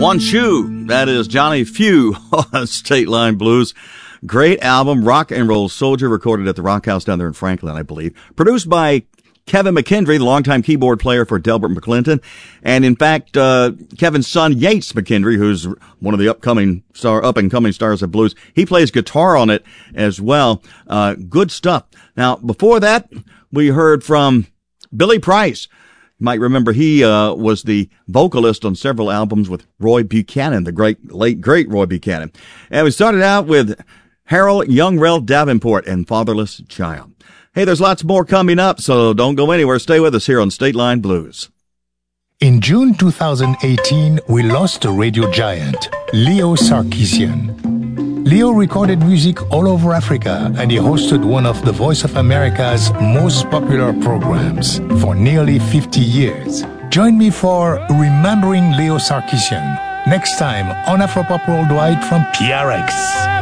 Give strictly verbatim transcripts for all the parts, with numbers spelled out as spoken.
One Shoe, that is Johnny Few on State Line Blues. Great album, Rock and Roll Soldier, recorded at the Rock House down there in Franklin, I believe. Produced by Kevin McKendry, the longtime keyboard player for Delbert McClinton. And in fact, uh, Kevin's son, Yates McKendry, who's one of the upcoming star, up and coming stars of blues, he plays guitar on it as well. Uh, good stuff. Now, before that, we heard from Billy Price. You might remember he uh, was the vocalist on several albums with Roy Buchanan, the great, late, great Roy Buchanan. And we started out with Harold Youngrell Davenport and Fatherless Child. Hey, there's lots more coming up, so don't go anywhere. Stay with us here on State Line Blues. In June two thousand eighteen, we lost a radio giant, Leo Sarkisian. Leo recorded music all over Africa, and he hosted one of the Voice of America's most popular programs for nearly fifty years. Join me for Remembering Leo Sarkisian next time on Afropop Worldwide from P R X.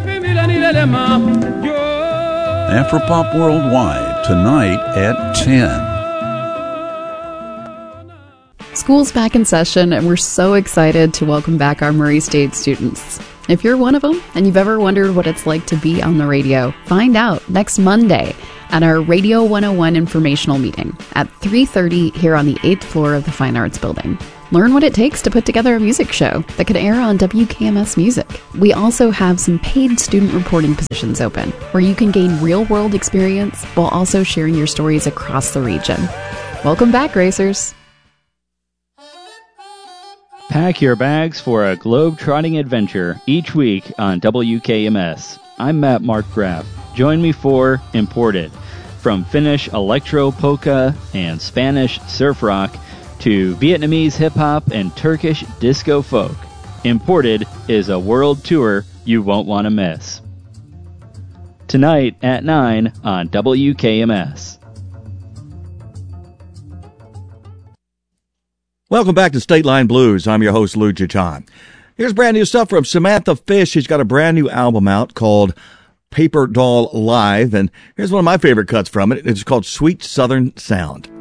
Afropop Worldwide, tonight at ten. School's back in session, and we're so excited to welcome back our Murray State students. If you're one of them and you've ever wondered what it's like to be on the radio, find out next Monday at our Radio one oh one informational meeting at three thirty here on the eighth floor of the Fine Arts Building. Learn what it takes to put together a music show that could air on W K M S Music. We also have some paid student reporting positions open where you can gain real-world experience while also sharing your stories across the region. Welcome back, racers. Pack your bags for a globe-trotting adventure each week on W K M S. I'm Matt Mark Graff. Join me for Imported. From Finnish electro polka and Spanish surf rock to Vietnamese hip-hop and Turkish disco folk, Imported is a world tour you won't want to miss. Tonight at nine on W K M S. Welcome back to State Line Blues. I'm your host, Lou Jitan. Here's brand new stuff from Samantha Fish. She's got a brand new album out called Paper Doll Live, and here's one of my favorite cuts from it. It's called Sweet Southern Sound.